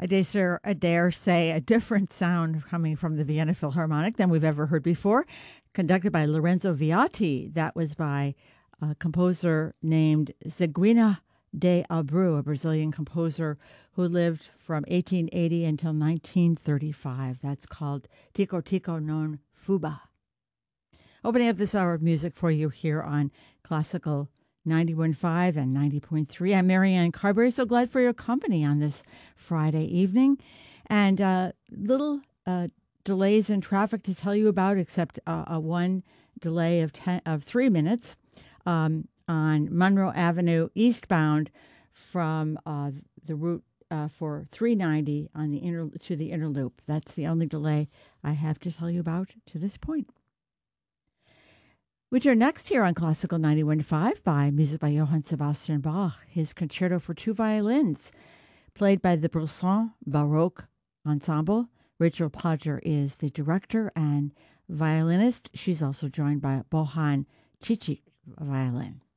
I dare say a different sound coming from the Vienna Philharmonic than we've ever heard before, conducted by Lorenzo Viatti. That was by a composer named Zeguina de Abreu, a Brazilian composer who lived from 1880 until 1935. That's called Tico Tico non Fuba. Opening up this hour of music for you here on Classical 91.5 and 90.3. I'm Marianne Carberry. So glad for your company on this Friday evening. And little delays in traffic to tell you about, except a one delay of 3 minutes on Monroe Avenue eastbound from the route for 390 on to the inner loop. That's the only delay I have to tell you about to this point. We turn next here on Classical 91.5 by music by Johann Sebastian Bach, his Concerto for Two Violins, played by the Bresson Baroque Ensemble. Rachel Podger is the director and violinist. She's also joined by Bohan Chichik violin.